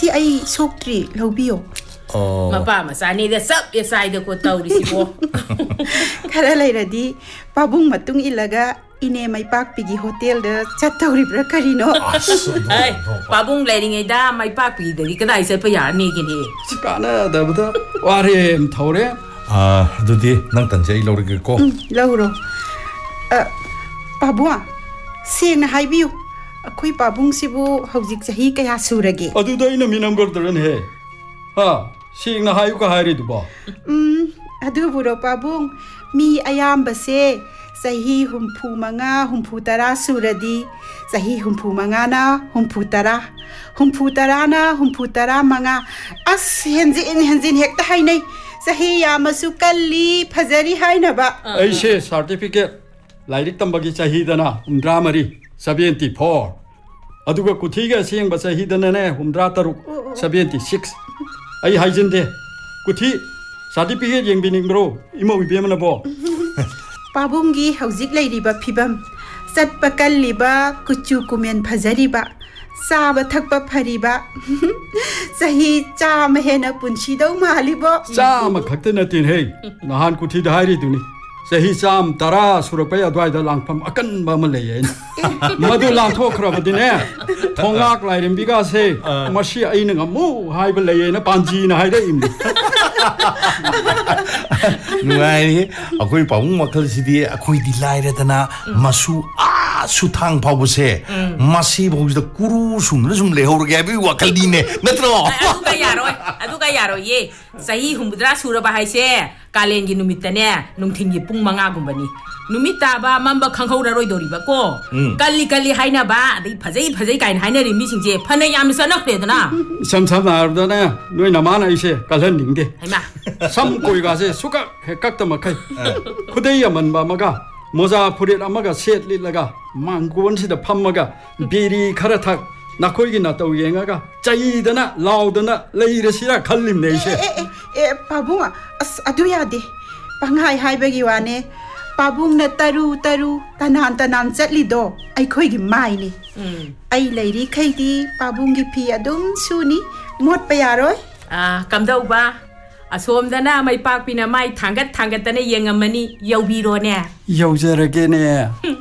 ꯁꯤ ꯑꯩ ꯁꯣꯛꯇ꯭ꯔꯤ ꯂꯧꯕꯤꯌꯣ ꯃꯄꯥ ꯃꯆꯥꯅꯤꯗ ꯆꯞ ꯌꯦꯁꯥꯏꯗꯀꯣ ꯇꯧꯔꯤꯁꯤꯕꯣ ꯈꯔ ꯂꯩꯔꯗꯤ ꯄꯥꯕꯨꯡ ꯃꯇꯨꯡ ꯏꯜꯂꯒ 이내 마이팍비기 호텔에 잣다우리브라 카리노 빠붕 레링에다 마이팍비들이 그다이 셀파 야니긴 해 까나다보다 와렘 타오래 두디 낭 던제 일로르기고 라우로 빠부아 세나 하이비유 아코이 빠붕시부 하우직 자히 까야 수라게 아두다 이나 미남 거들은 해 세나 하이우가 하이리도 봐 아두부로 빠붕 미 아얌바세 Sahi humpu manga humpu tara suradi sahi humpu manga na humpu tara na humpu tara manga as henzin hekta hai nei sahi yamasu kalli phajari hai na ba aise certificate lairik tambagi sahi dana umdra mari 74 aduga kuthiga sengba sahi dana ne umdra taruk 76 ai haijinde kuthi certificate yengbining bro imo ibemna bo पाबुंगी हौजिक लैरिबा फिबम चटपा कल्लिबा कुचु कुमेन फजरिबा साब थकबा फरिबा सही चाम हेना पुंसीदौ मालिबो चाम खक्ते नतिन हे नहान कुथि धाइरि दुनि सही चाम तरा सुरपय अद्वाइदा लांगफम अकन बम लेये मदु लांथोखरबदिने थोंगाक लाइरिम बिगासे मसी आइना गमु हाइबा लेयेना पांजी ना हाइदा इम नुआइरि अखोइ पाबुंग मखलसिदि अखोइदि लाइरेदना मसु सुथांग फावबसे मसी भौजिदा कुरु सुंगना सुम लेहौरगे बि वखलदिने नत्रो अदुगा यारोय ये सही हुमद्रा सुरबा हाइसे कालेंगी नुमितने नुंथिंगी पुंग मंगा गुंबनी नुमिताबा मम्बा खंगहौररोइदोरिबा को कल्ली हाइनाबा दि फजै काइन हाइनरि मिसिंजे फने याम सनखरेदना सम नारदना नोइ नमान आइसे कलहन निंगे हैमा सम कोइगासे सुका हेकक्त मखै खुदै यमनबा मगा मोजा फुरित अमगा सेट लिलगा मांगोनसिदा फम्मगा बिरी खरा थक नाखोइगी नातौ येंगागा चाइदना लाउदना लेइरसिरा खल्लिम नेसे पाबुंगा अस अदु यादे पंगाई हाइबगी वाने पाबुंगना तरु तनान चटलिदो अइखोइगी माइने अइ लैरि खैदि पाबुंगी फी अदुम सुनी मोटपा यारोय कमदौबा असोमदना माइपाकपिना माइ थांगतने येंगमनी यौबीरोने यौजरगेने